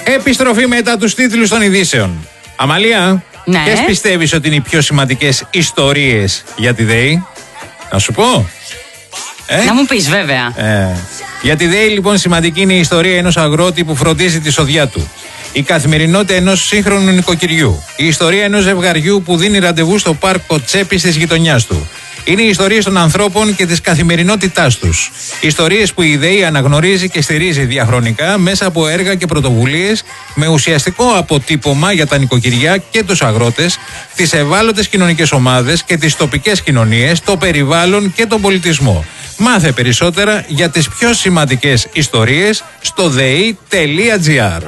Επιστροφή μετά τους τίτλους των ειδήσεων. Αμαλία, ναι. Ποιες πιστεύεις ότι είναι οι πιο σημαντικές ιστορίες για τη ΔΕΗ? Να σου πω. Να μου πεις βέβαια. Για τη ΔΕΗ λοιπόν σημαντική είναι η ιστορία ενός αγρότη που φροντίζει τη σοδιά του. Η καθημερινότητα ενός σύγχρονου νοικοκυριού. Η ιστορία ενός ζευγαριού που δίνει ραντεβού στο πάρκο Τσέπης της γειτονιάς του. Είναι οι ιστορίες των ανθρώπων και της καθημερινότητάς τους. Ιστορίες που η ΔΕΗ αναγνωρίζει και στηρίζει διαχρονικά μέσα από έργα και πρωτοβουλίες με ουσιαστικό αποτύπωμα για τα νοικοκυριά και τους αγρότες, τις ευάλωτες κοινωνικές ομάδες και τις τοπικές κοινωνίες, το περιβάλλον και τον πολιτισμό. Μάθε περισσότερα για τις πιο σημαντικές ιστορίες στο dei.gr.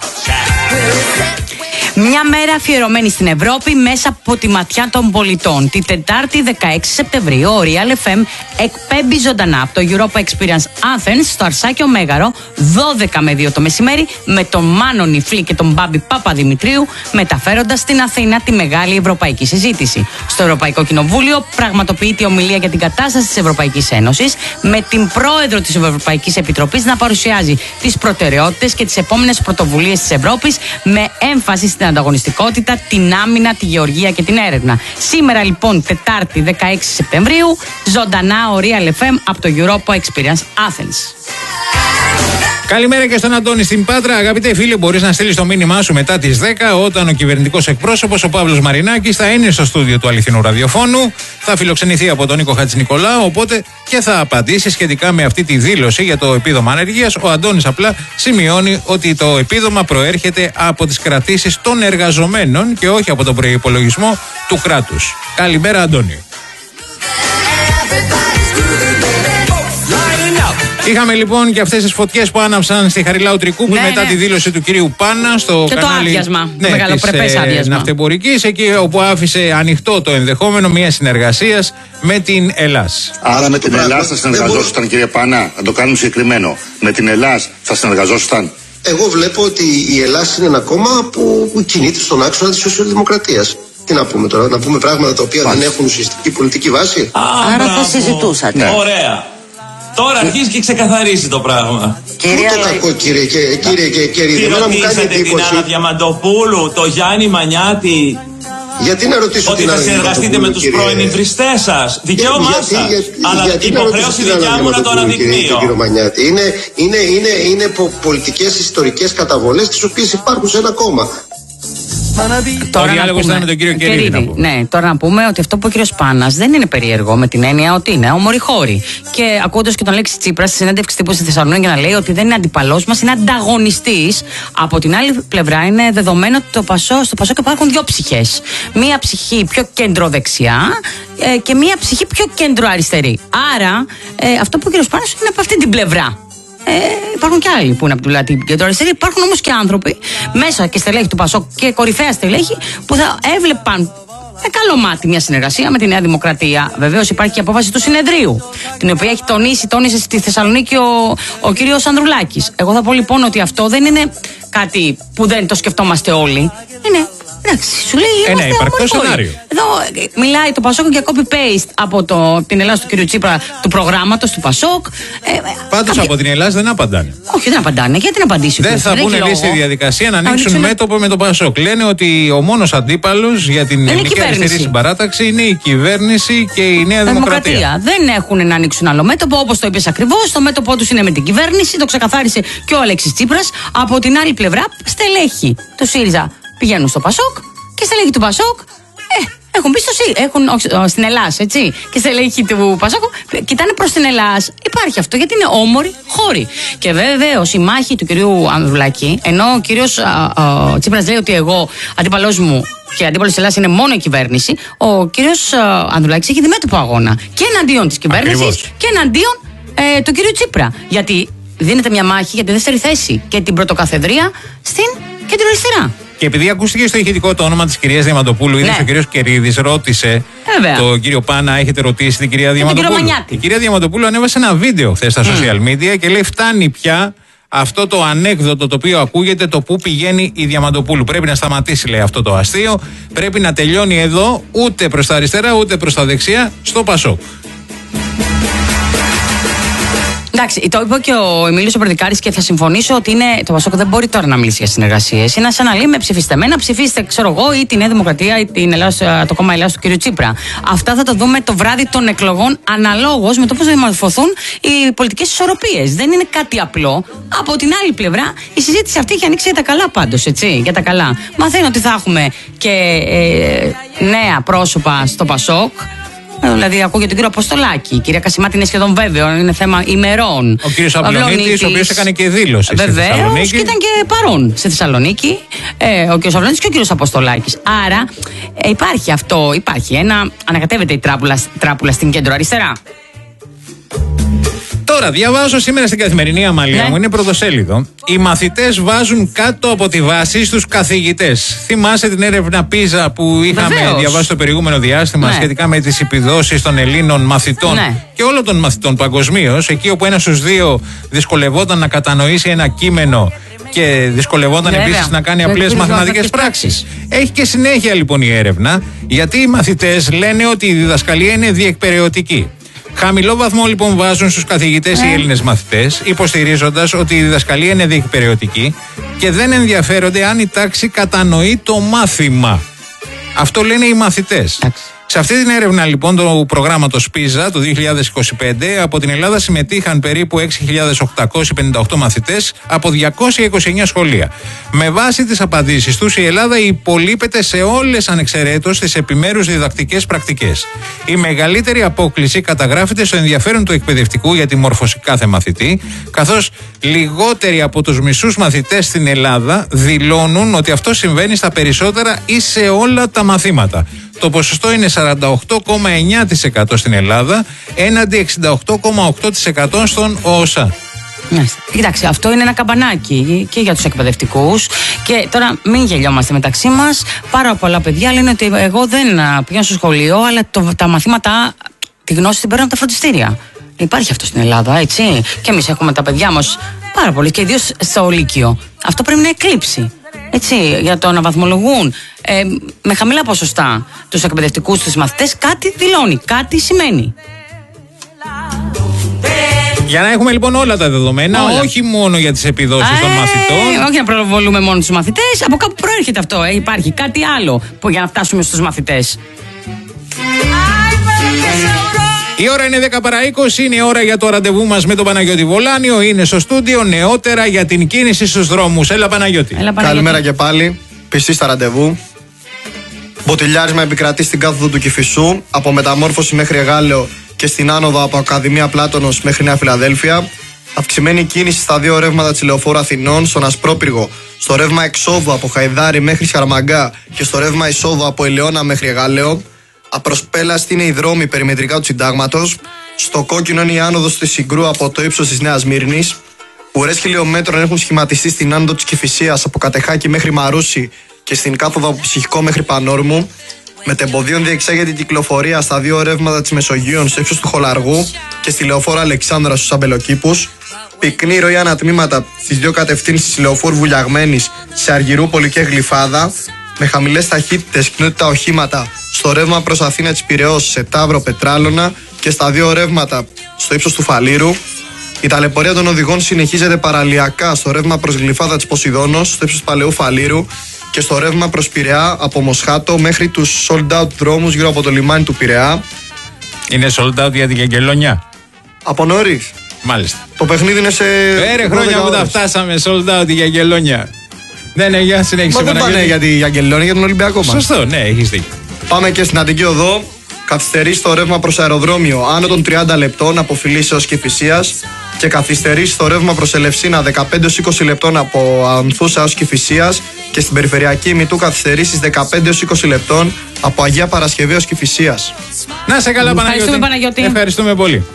Μια μέρα αφιερωμένη στην Ευρώπη μέσα από τη ματιά των πολιτών. Τη Τετάρτη 16 Σεπτεμβρίου ο Real FM εκπέμπει ζωντανά από το Europa Experience Athens στο Αρσάκιο Μέγαρο 12 με 2 το μεσημέρι με τον Μάνο Νιφλή και τον Μπάμπη Παπαδημητρίου, μεταφέροντας στην Αθήνα τη μεγάλη ευρωπαϊκή συζήτηση. Στο Ευρωπαϊκό Κοινοβούλιο πραγματοποιείται η ομιλία για την κατάσταση της Ευρωπαϊκής Ένωσης με την πρόεδρο της Ευρωπαϊκής Επιτροπής να παρουσιάζει τις προτεραιότητες και τις επόμενες πρωτοβουλίες της Ευρώπης με έμφαση στην ανταγωνιστικότητα, την άμυνα, τη γεωργία και την έρευνα. Σήμερα λοιπόν, Τετάρτη 16 Σεπτεμβρίου, ζωντανά ο Real FM από το Europa Experience Athens. Καλημέρα και στον Αντώνη στην Πάτρα. Αγαπητέ φίλε, μπορείς να στείλεις το μήνυμά σου μετά τις 10, όταν ο κυβερνητικός εκπρόσωπος, ο Παύλος Μαρινάκης, θα είναι στο στούντιο του Αληθινού Ραδιοφώνου. Θα φιλοξενηθεί από τον Νίκο Χατζηνικολάου, οπότε και θα απαντήσει σχετικά με αυτή τη δήλωση για το επίδομα ανεργίας. Ο Αντώνης απλά σημειώνει ότι το επίδομα προέρχεται από τις κρατήσεις των εργαζομένων και όχι από τον προϋπολογισμό του κράτους. Καλημέρα, Αντώνη. Είχαμε λοιπόν και αυτές τις φωτιές που άναψαν στη Χαριλάου Τρικούπη μετά τη δήλωση του κυρίου Πάνα στο και κανάλι το άδειασμα, το μεγαλοπρεπές άδειασμα ναυτεμπορικής, εκεί όπου άφησε ανοιχτό το ενδεχόμενο μια συνεργασίας με την Ελλάς. Άρα με την Ελλάς θα συνεργαζόσασταν, κύριε Πάνα, να το κάνουμε συγκεκριμένο. Με την Ελλάς θα συνεργαζόσασταν? Εγώ βλέπω ότι η Ελλάς είναι ένα κόμμα που κινείται στον άξονα της σοσιαλδημοκρατίας. Τι να πούμε τώρα, να πούμε πράγματα τα οποία δεν έχουν ουσιαστική πολιτική βάση? Άρα θα συζητούσατε. Ναι. Ωραία. Τώρα αρχίζει και ξεκαθαρίσει το πράγμα. Πού το κακό, κύριε Τι ρωτήσατε την Άννα Διαμαντοπούλου, το Γιάννη Μανιάτη? Γιατί να ρωτήσω ότι θα συνεργαστείτε με τους πρώην ιδρυστές σας? Δικαίωμά σας. Αλλά υποχρέωση δικιά μου να το αναδεικνύω. Είναι πολιτικές ιστορικές καταβολές τις οποίες υπάρχουν σε ένα κόμμα. Ο διάλογος ήταν με τον κύριο Κερίδη. Ναι, τώρα να πούμε ότι αυτό που ο κύριος Πάνας δεν είναι περίεργο, με την έννοια ότι είναι όμοροι χώροι. Και ακούγοντας και τον Αλέξη Τσίπρα στη συνέντευξη τύπου στη Θεσσαλονίκη να λέει ότι δεν είναι αντιπαλός μας, είναι ανταγωνιστής. Από την άλλη πλευρά είναι δεδομένο ότι στο Πασόκ υπάρχουν δύο ψυχές. Μία ψυχή πιο κεντροδεξιά και μία ψυχή πιο κεντροαριστερή. Άρα αυτό που ο κύριος Πάνας είναι από αυτή την πλευρά. Υπάρχουν και άλλοι που είναι από την κεντροαριστερή. Υπάρχουν όμως και άνθρωποι μέσα και στελέχη του Πασόκ και κορυφαία στελέχη που θα έβλεπαν με καλό μάτι μια συνεργασία με τη Νέα Δημοκρατία. Βεβαίως υπάρχει και απόφαση του συνεδρίου, την οποία έχει τόνισε στη Θεσσαλονίκη ο κύριος Ανδρουλάκης. Εγώ θα πω λοιπόν ότι αυτό δεν είναι κάτι που δεν το σκεφτόμαστε όλοι. Είναι. Εντάξει, σου λέει. Ένα υπαρκτό σενάριο. Εδώ μιλάει το Πασόκ για copy-paste από την Ελλάδα του κ. Τσίπρα, του προγράμματος του Πασόκ. Πάντως από την Ελλάδα δεν απαντάνε. Όχι, δεν απαντάνε. Γιατί να απαντήσει? Δεν θα μπουν εμείς στη διαδικασία να ανοίξουν μέτωπο με τον Πασόκ. Λένε ότι ο μόνος αντίπαλος για την ελληνική αριστερή συμπαράταξη είναι η κυβέρνηση και η Νέα Δημοκρατία. Δεν έχουν να ανοίξουν άλλο μέτωπο, όπως το είπες ακριβώς. Το μέτωπό τους είναι με την κυβέρνηση. Το ξεκαθάρισε και ο Αλέξης Τσίπρας. Από την άλλη πλευρά, στελέχη του ΣΥΡΙΖΑ πηγαίνουν στο Πασόκ και στελέχη του Πασόκ έχουν μπει στην Ελλάδα, έτσι. Και στελέχη του Πασόκ κοιτάνε προς την Ελλάδα. Υπάρχει αυτό γιατί είναι όμοροι χώροι. Και βεβαίως η μάχη του κυρίου Ανδρουλάκη, ενώ ο κύριος Τσίπρας λέει ότι εγώ αντίπαλός μου και αντίπαλος της Ελλάδας είναι μόνο η κυβέρνηση, ο κύριος Ανδρουλάκης έχει διμέτωπο αγώνα και εναντίον της κυβέρνησης και εναντίον του κυρίου Τσίπρα. Γιατί δίνεται μια μάχη για τη δεύτερη θέση και την πρωτοκαθεδρία στην κεντροαριστερά. Και επειδή ακούστηκε στο ηχητικό το όνομα της κυρίας Διαμαντοπούλου, είδε ο κύριος Κερίδης ρώτησε τον κύριο Πάνα, έχετε ρωτήσει την κυρία Διαμαντοπούλου? Η κυρία Διαμαντοπούλου ανέβασε ένα βίντεο χθες στα social media και λέει: φτάνει πια αυτό το ανέκδοτο το οποίο ακούγεται, το πού πηγαίνει η Διαμαντοπούλου. Πρέπει να σταματήσει, λέει, αυτό το αστείο. Πρέπει να τελειώνει εδώ, ούτε προς τα αριστερά ούτε προς τα δεξιά, στο Πασόκ. Εντάξει, το είπε και ο Εμίλιος ο Περδικάρης και θα συμφωνήσω ότι το Πασόκ δεν μπορεί τώρα να μιλήσει για συνεργασίες. Είναι σαν να λέει με ψηφίστε μένα, ψηφίστε, ξέρω εγώ, ή τη Νέα Δημοκρατία ή το κόμμα Ελλάδας του κ. Τσίπρα. Αυτά θα τα δούμε το βράδυ των εκλογών, αναλόγως με το πώς θα διαμορφωθούν οι πολιτικές ισορροπίες. Δεν είναι κάτι απλό. Από την άλλη πλευρά, η συζήτηση αυτή έχει ανοίξει για τα καλά πάντως, έτσι. Για τα καλά. Μαθαίνω ότι θα έχουμε και νέα πρόσωπα στο Πασόκ. Δηλαδή, ακούω για τον κύριο Αποστολάκη. Η κυρία Κασιμάτη είναι σχεδόν βέβαιο, είναι θέμα ημερών. Ο κύριος Αυλονίτης, ο οποίος έκανε και δήλωση στη Θεσσαλονίκη. Βεβαίως, και ήταν και παρόν στη Θεσσαλονίκη. Ο κύριος Αυλονίτης και ο κύριος Αποστολάκης. Άρα, υπάρχει ανακατεύεται η τράπουλα στην κέντρο-αριστερά. Τώρα, διαβάζω σήμερα στην Καθημερινή Αμαλία μου, είναι πρωτοσέλιδο. Οι μαθητές βάζουν κάτω από τη βάση στους καθηγητές. Θυμάσαι την έρευνα PISA που είχαμε διαβάσει το προηγούμενο διάστημα σχετικά με τις επιδόσεις των Ελλήνων μαθητών και όλων των μαθητών παγκοσμίως, εκεί όπου ένας στους δύο δυσκολευόταν να κατανοήσει ένα κείμενο και δυσκολευόταν επίσης να κάνει απλές μαθηματικές πράξεις. Έχει και συνέχεια λοιπόν η έρευνα, γιατί οι μαθητές λένε ότι η διδασκαλία είναι διεκπεραιωτική. Χαμηλό βαθμό λοιπόν βάζουν στους καθηγητές οι Έλληνες μαθητές, υποστηρίζοντας ότι η διδασκαλία είναι διεκπεραιωτική και δεν ενδιαφέρονται αν η τάξη κατανοεί το μάθημα. Αυτό λένε οι μαθητές. Σε αυτή την έρευνα λοιπόν του προγράμματος PISA του 2025 από την Ελλάδα συμμετείχαν περίπου 6.858 μαθητές από 229 σχολεία. Με βάση τις απαντήσεις τους η Ελλάδα υπολείπεται σε όλες ανεξαιρέτως τις επιμέρους διδακτικές πρακτικές. Η μεγαλύτερη απόκλιση καταγράφεται στο ενδιαφέρον του εκπαιδευτικού για τη μόρφωση κάθε μαθητή, καθώς λιγότεροι από τους μισούς μαθητές στην Ελλάδα δηλώνουν ότι αυτό συμβαίνει στα περισσότερα ή σε όλα τα μαθήματα. Το ποσοστό είναι 48,9% στην Ελλάδα έναντι 68,8% στον ΟΟΣΑ. Κοιτάξτε, αυτό είναι ένα καμπανάκι και για τους εκπαιδευτικούς. Και τώρα μην γελιόμαστε μεταξύ μας. Πάρα πολλά παιδιά λένε ότι εγώ δεν πηγαίνω στο σχολείο, αλλά τα μαθήματα, τη γνώση την παίρνω από τα φροντιστήρια. Υπάρχει αυτό στην Ελλάδα, έτσι. Και εμείς έχουμε τα παιδιά μας πάρα πολύ, και ιδίως στο Λύκειο. Αυτό πρέπει να εκλείψει. Έτσι, για το να βαθμολογούν με χαμηλά ποσοστά τους εκπαιδευτικούς, τους μαθητές, κάτι δηλώνει, κάτι σημαίνει. Για να έχουμε λοιπόν όλα τα δεδομένα, όχι μόνο για τις επιδόσεις των μαθητών. Όχι να προβολούμε μόνο τους μαθητές, από κάπου προέρχεται αυτό. Υπάρχει κάτι άλλο που για να φτάσουμε στους μαθητές. Η ώρα είναι 10 παρά 20, είναι η ώρα για το ραντεβού μας με τον Παναγιώτη Βολάνιο. Είναι στο στούντιο νεότερα για την κίνηση στους δρόμους. Έλα Παναγιώτη. Καλημέρα και πάλι. Πιστή στα ραντεβού. Μποτιλιάρισμα επικρατεί στην κάθοδο του Κηφισού, από Μεταμόρφωση μέχρι Εγάλεο και στην άνοδο από Ακαδημία Πλάτωνος μέχρι Νέα Φιλαδέλφια. Αυξημένη κίνηση στα δύο ρεύματα της Λεωφόρου Αθηνών, στον Ασπρόπυργο, στο ρεύμα εξόδου από Χαϊδάρη μέχρι Χαρμαγκά και στο ρεύμα εισόδου από Ελαιώνα μέχρι Εγάλεο. Απροσπέλαστη είναι η δρόμη περιμετρικά του Συντάγματος. Στο κόκκινο είναι η άνοδος του Συγκρού από το ύψος της Νέας Μύρνης. Ουρές χιλιόμετρων έχουν σχηματιστεί στην άνοδο της Κηφισίας από Κατεχάκη μέχρι Μαρούσι και στην κάθοδο από Ψυχικό μέχρι Πανόρμου. Μετεμποδίων διεξάγεται η κυκλοφορία στα δύο ρεύματα της Μεσογείων στο ύψος του Χολαργού και στη Λεωφόρο Αλεξάνδρα στους Αμπελοκήπους. Πυκνή ροή ανατμήματα στις δύο κατευθύνσεις της Λεωφόρου Βουλιαγμένης σε Αργυρούπολη και Γλυφάδα. Με χαμηλές ταχύτητες κοινότητα οχήματα στο ρεύμα προς Αθήνα της Πειραιώς σε Ταύρο Πετράλωνα και στα δύο ρεύματα στο ύψος του Φαλήρου. Η ταλαιπωρία των οδηγών συνεχίζεται παραλιακά στο ρεύμα προς Γλυφάδα της Ποσειδώνος στο ύψος του Παλαιού Φαλήρου και στο ρεύμα προς Πειραιά από Μοσχάτο μέχρι τους sold out δρόμους γύρω από το λιμάνι του Πειραιά. Είναι sold out για την Αγγελονιά. Από νωρίς. Μάλιστα. Το παιχνίδι είναι σε. Χρόνια που τα φτάσαμε sold out για Αγγελονιά. Ναι, για συνέχιση. Μα δεν πάνε για την Αγγελόνια, για τον Ολυμπιακό μας. Σωστό, ναι, έχεις δίκιο. Πάμε και στην Αττική Οδό. Καθυστερεί στο ρεύμα προς αεροδρόμιο άνω των 30 λεπτών από Φιλής έως Κηφισίας και καθυστερεί στο ρεύμα προς Ελευσίνα 15-20 λεπτών από Ανθούσα έως Κηφισίας και στην περιφερειακή ημιτού καθυστερεί στις 15-20 λεπτών από Αγία Παρασκευή ως Κηφισίας. Να σε καλά, Παναγιώτη. Ευχαριστούμε πολύ.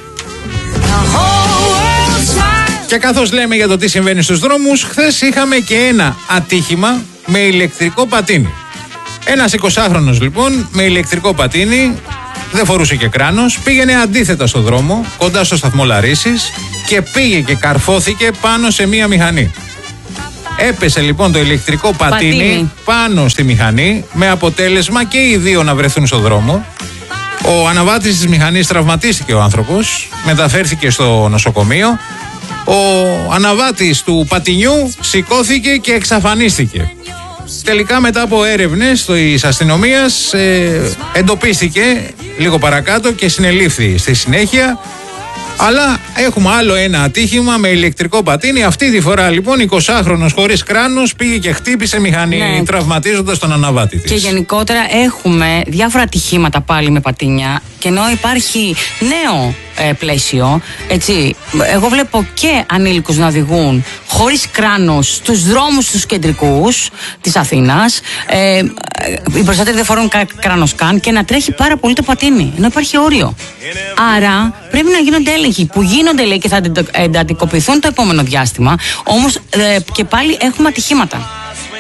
Και καθώς λέμε για το τι συμβαίνει στους δρόμους, χθες είχαμε και ένα ατύχημα με ηλεκτρικό πατίνι. Ένας 20χρονος λοιπόν με ηλεκτρικό πατίνι, δεν φορούσε και κράνος, πήγαινε αντίθετα στο δρόμο, κοντά στο σταθμό Λαρίσης και πήγε και καρφώθηκε πάνω σε μία μηχανή. Έπεσε λοιπόν το ηλεκτρικό πατίνι πάνω στη μηχανή, με αποτέλεσμα και οι δύο να βρεθούν στο δρόμο. Ο αναβάτης της μηχανής τραυματίστηκε ο άνθρωπος, μεταφέρθηκε στο νοσοκομείο. Ο αναβάτης του πατινιού σηκώθηκε και εξαφανίστηκε. Τελικά μετά από έρευνες της αστυνομίας εντοπίστηκε λίγο παρακάτω και συνελήφθη στη συνέχεια. Αλλά έχουμε άλλο ένα ατύχημα με ηλεκτρικό πατίνι. Αυτή τη φορά λοιπόν 20χρονος χωρίς κράνος πήγε και χτύπησε μηχανή, τραυματίζοντας τον αναβάτη της. Και γενικότερα έχουμε διάφορα ατυχήματα πάλι με πατίνια. Και ενώ υπάρχει νέο πλαίσιο, έτσι, εγώ βλέπω και ανήλικους να οδηγούν χωρίς κράνος στους δρόμους τους κεντρικούς της Αθήνας. Οι περισσότεροι δεν φορούν κράνος καν και να τρέχει πάρα πολύ το πατίνι, ενώ υπάρχει όριο. Άρα πρέπει να γίνονται έλεγχοι που γίνονται, λέει, και θα εντατικοποιηθούν το επόμενο διάστημα. Όμως και πάλι έχουμε ατυχήματα.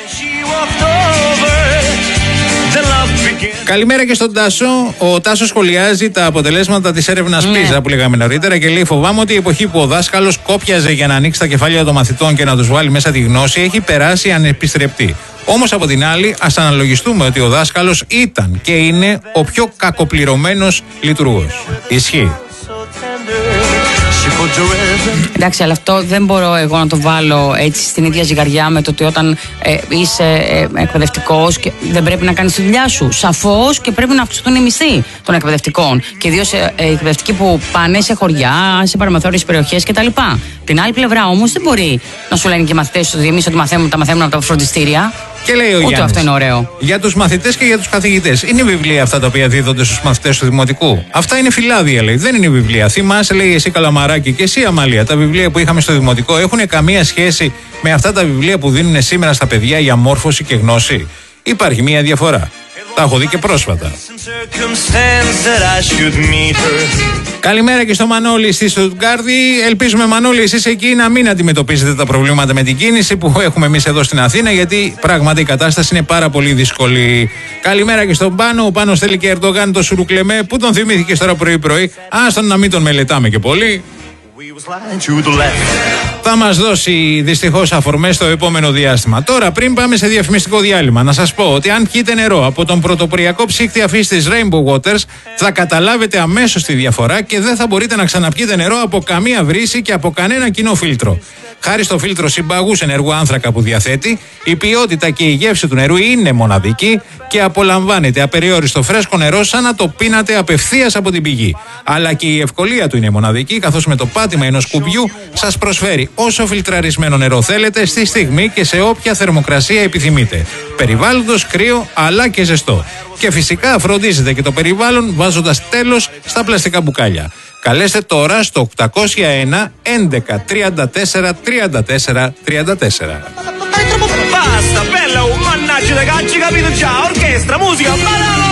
Καλημέρα και στον Τάσο. Ο Τάσος σχολιάζει τα αποτελέσματα της έρευνας PISA που λέγαμε νωρίτερα και λέει: φοβάμαι ότι η εποχή που ο δάσκαλος κόπιαζε για να ανοίξει τα κεφάλια των μαθητών και να τους βάλει μέσα τη γνώση έχει περάσει ανεπιστρεπτή. Όμως από την άλλη, ας αναλογιστούμε ότι ο δάσκαλος ήταν και είναι ο πιο κακοπληρωμένος λειτουργός. Ισχύει. Εντάξει, αλλά αυτό δεν μπορώ εγώ να το βάλω έτσι στην ίδια ζυγαριά με το ότι όταν είσαι εκπαιδευτικός και δεν πρέπει να κάνεις τη δουλειά σου. Σαφώς και πρέπει να αυξηθούν οι μισθοί των εκπαιδευτικών. Και ιδίως εκπαιδευτικοί που πάνε σε χωριά, σε παραμεθόριες περιοχές κτλ. Την άλλη πλευρά όμως δεν μπορεί να σου λένε και οι μαθητές ότι εμείς ότι τα μαθαίνουμε από τα φροντιστήρια. Και λέει ο Ούτε Γιάννης, αυτό είναι ωραίο. Για τους μαθητές και για τους καθηγητές. Είναι βιβλία αυτά τα οποία δίδονται στους μαθητές του δημοτικού. Αυτά είναι φυλάδια, λέει. Δεν είναι βιβλία. Θυμάσαι, λέει, εσύ Καλαμαράκη και εσύ Αμαλία. Τα βιβλία που είχαμε στο δημοτικό έχουν καμία σχέση με αυτά τα βιβλία που δίνουν σήμερα στα παιδιά για μόρφωση και γνώση? Υπάρχει μία διαφορά. Τα έχω δει και πρόσφατα. Καλημέρα και στο Μανώλη στη Στουτγκάρδη. Ελπίζουμε, Μανώλη, εσείς εκεί να μην αντιμετωπίζετε τα προβλήματα με την κίνηση που έχουμε εμείς εδώ στην Αθήνα, γιατί πράγματι η κατάσταση είναι πάρα πολύ δύσκολη. Καλημέρα και στον Πάνο. Ο Πάνος θέλει και Ερντογάν το Σουρουκλεμέ. Πού τον θυμήθηκε τώρα πρωί-πρωί? Άστον να μην τον μελετάμε και πολύ. Θα μας δώσει δυστυχώς αφορμές στο επόμενο διάστημα. Τώρα, πριν πάμε σε διαφημιστικό διάλειμμα, να σας πω ότι αν πιείτε νερό από τον πρωτοποριακό ψύκτη αφής της Rainbow Waters, θα καταλάβετε αμέσως τη διαφορά και δεν θα μπορείτε να ξαναπιείτε νερό από καμία βρύση και από κανένα κοινό φίλτρο. Χάρη στο φίλτρο συμπαγούς ενεργού άνθρακα που διαθέτει, η ποιότητα και η γεύση του νερού είναι μοναδική και απολαμβάνετε απεριόριστο φρέσκο νερό σαν να το πίνατε απευθείας από την πηγή. Αλλά και η ευκολία του είναι μοναδική, καθώς με το πάτημα ενός κουμπιού σας προσφέρει όσο φιλτραρισμένο νερό θέλετε στη στιγμή και σε όποια θερμοκρασία επιθυμείτε. Περιβάλλοντος, κρύο αλλά και ζεστό. Και φυσικά φροντίζετε και το περιβάλλον βάζοντας τέλος στα πλαστικά μπουκάλια. Καλέστε τώρα στο 801 11 34 34 34. Basta, bella, mannaggia ragazzi, capito già, orchestra, musica,